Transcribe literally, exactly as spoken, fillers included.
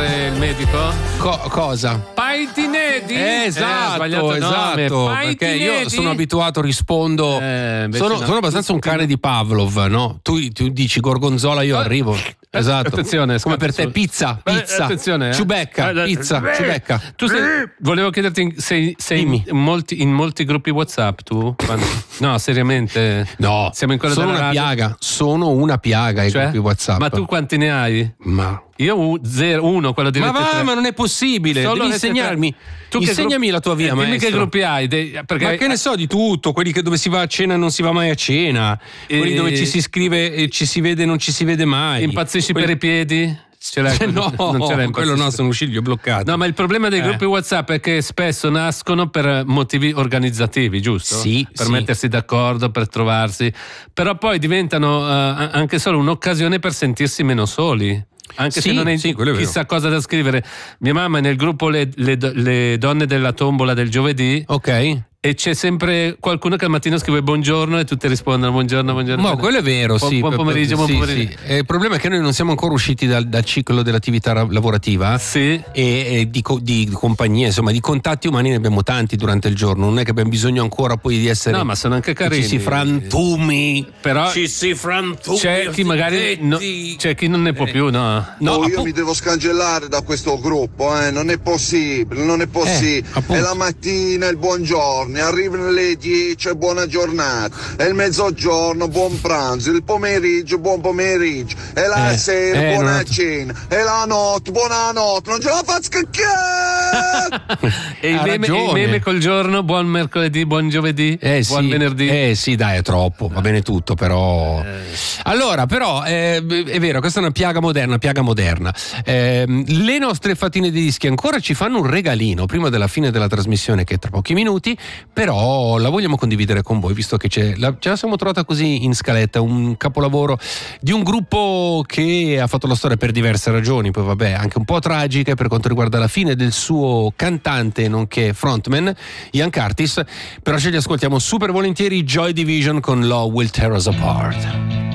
fare il medico? Co- cosa? Paitinedi? Eh, esatto, eh, esatto. Perché io sono abituato, rispondo. Eh, sono, no. sono abbastanza un cane di Pavlov, no? Tu, tu dici gorgonzola, io arrivo. Esatto. Attenzione, come per te, pizza, pizza, attenzione, eh. ciubecca, pizza, ciubecca. Tu sei, volevo chiederti, sei, sei in, molti, in molti gruppi WhatsApp tu? Quando, no, seriamente? No, siamo in quello sono della una radio? piaga, sono una piaga i Cioè? gruppi WhatsApp. Ma tu quanti ne hai? Ma io un, zero, uno, quello di Ma Rete va, tre. ma non è possibile. Solo Devi Rete insegnarmi. Tu Insegnami gruppi, la tua via, eh, dimmi maestro. che gruppi hai? Dei, perché, ma che ne so di tutto, quelli che dove si va a cena e non si va mai a cena, e... quelli dove ci si scrive e ci si vede e non ci si vede mai. Impazzisci quelli... per i piedi? Ce l'hai? no, non ce l'hai quello no, sono usciti, li ho bloccati. No, ma il problema dei eh. gruppi WhatsApp è che spesso nascono per motivi organizzativi, giusto? Sì. Per sì. mettersi d'accordo, per trovarsi. Però poi diventano uh, anche solo un'occasione per sentirsi meno soli. Anche sì, se non è, sì, è chissà cosa da scrivere. Mia mamma è nel gruppo le, le, le donne della tombola del giovedì. Ok. E c'è sempre qualcuno che al mattino scrive buongiorno e tutti rispondono buongiorno, buongiorno. Ma quello è vero, buon, sì. Buon pomeriggio, buon sì, pomeriggio. Sì. Eh, il problema è che noi non siamo ancora usciti dal, dal ciclo dell'attività lavorativa. Sì. E, e di, di, di compagnia, insomma, di contatti umani ne abbiamo tanti durante il giorno. Non è che abbiamo bisogno ancora poi di essere. No, ma sono anche carini. Ci si frantumi. Però ci si frantumi. C'è chi magari. No, c'è chi non ne può più, no? No, no io appu- mi devo scancellare da questo gruppo, eh. Non è possibile, non è possibile. Eh, è la mattina il buongiorno, arrivano le dieci e buona giornata, è il mezzogiorno, buon pranzo, il pomeriggio, buon pomeriggio, è la Eh, sera, eh, buona non... cena, è la notte, buona notte, non ce la faccio scacchiare! E il meme, il meme col giorno, buon mercoledì, buon giovedì, eh, buon sì, venerdì. Eh sì, dai, è troppo, va bene tutto, però. Eh. Allora, però, eh, è vero, questa è una piaga moderna, piaga moderna. Eh, le nostre fatine di dischi ancora ci fanno un regalino prima della fine della trasmissione, che è tra pochi minuti, però la vogliamo condividere con voi, visto che c'è, la, ce la siamo trovata così in scaletta, un capolavoro di un gruppo che ha fatto la storia per diverse ragioni, poi vabbè, anche un po' tragiche per quanto riguarda la fine del suo cantante nonché frontman Ian Curtis, però ce li ascoltiamo super volentieri. Joy Division con Love Will Tear Us Apart.